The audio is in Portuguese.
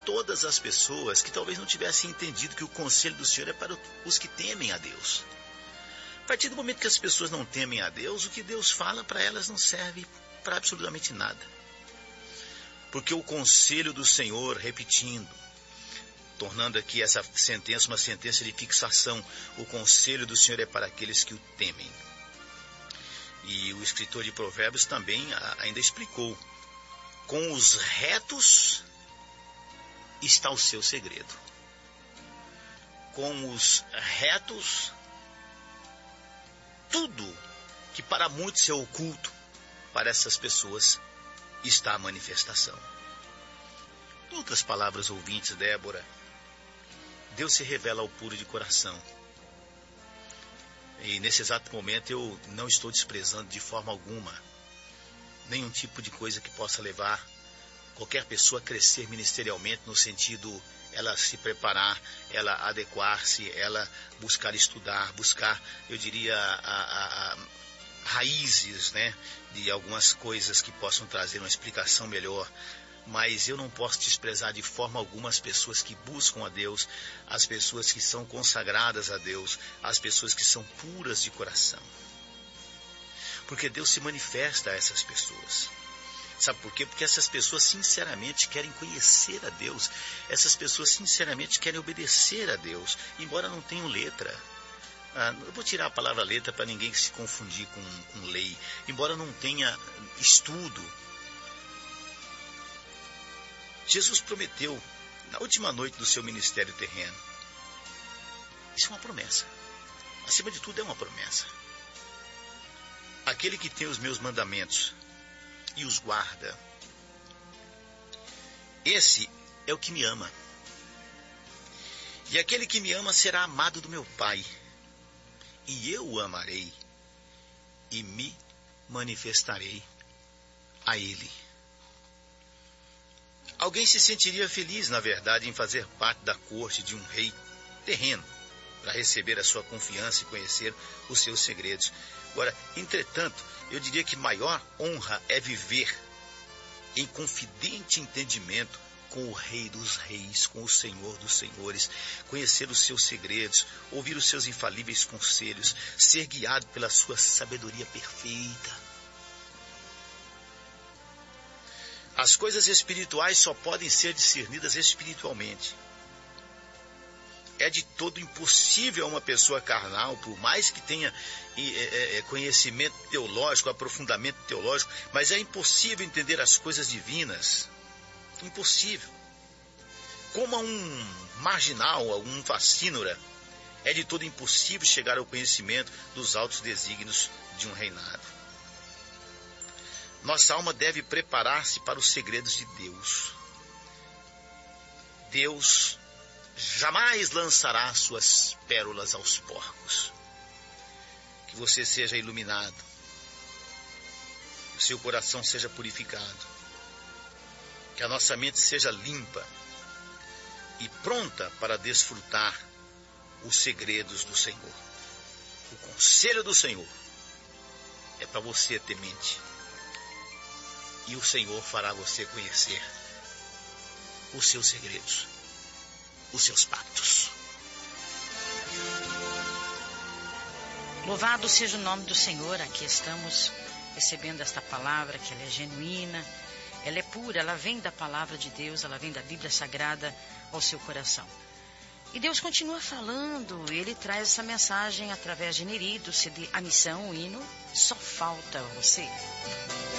todas as pessoas que talvez não tivessem entendido que o conselho do Senhor é para os que temem a Deus. A partir do momento que as pessoas não temem a Deus, o que Deus fala para elas não serve para absolutamente nada. Porque o conselho do Senhor, repetindo, tornando aqui essa sentença uma sentença de fixação, o conselho do Senhor é para aqueles que o temem. E o escritor de Provérbios também ainda explicou: com os retos está o seu segredo. Com os retos, tudo que para muitos é oculto, para essas pessoas está a manifestação. Em outras palavras, ouvintes, Débora, Deus se revela ao puro de coração. E nesse exato momento eu não estou desprezando de forma alguma nenhum tipo de coisa que possa levar qualquer pessoa a crescer ministerialmente, no sentido ela se preparar, ela adequar-se, ela buscar estudar, buscar, eu diria, raízes, né, de algumas coisas que possam trazer uma explicação melhor. Mas eu não posso desprezar de forma alguma as pessoas que buscam a Deus, as pessoas que são consagradas a Deus, as pessoas que são puras de coração. Porque Deus se manifesta a essas pessoas. Sabe por quê? Porque essas pessoas sinceramente querem conhecer a Deus, essas pessoas sinceramente querem obedecer a Deus, embora não tenham letra. Eu vou tirar a palavra letra para ninguém se confundir com lei, embora não tenha estudo. Jesus prometeu, na última noite do seu ministério terreno, isso é uma promessa, acima de tudo é uma promessa: aquele que tem os meus mandamentos e os guarda, esse é o que me ama, e aquele que me ama será amado do meu Pai, e eu o amarei e me manifestarei a ele. Alguém se sentiria feliz, na verdade, em fazer parte da corte de um rei terreno, para receber a sua confiança e conhecer os seus segredos. Agora, entretanto, eu diria que maior honra é viver em confidente entendimento com o Rei dos Reis, com o Senhor dos Senhores, conhecer os seus segredos, ouvir os seus infalíveis conselhos, ser guiado pela sua sabedoria perfeita. As coisas espirituais só podem ser discernidas espiritualmente. É de todo impossível a uma pessoa carnal, por mais que tenha conhecimento teológico, aprofundamento teológico, mas é impossível entender as coisas divinas. Impossível. Como a um marginal, a um facínora, é de todo impossível chegar ao conhecimento dos altos desígnios de um reinado. Nossa alma deve preparar-se para os segredos de Deus. Deus jamais lançará suas pérolas aos porcos. Que você seja iluminado, que seu coração seja purificado, que a nossa mente seja limpa e pronta para desfrutar os segredos do Senhor. O conselho do Senhor é para você, temente. E o Senhor fará você conhecer os seus segredos, os seus pactos. Louvado seja o nome do Senhor. Aqui estamos recebendo esta palavra, que ela é genuína, ela é pura, ela vem da palavra de Deus, ela vem da Bíblia Sagrada ao seu coração. E Deus continua falando, Ele traz essa mensagem através de Neri, do CD A Missão, o hino Só Falta Você.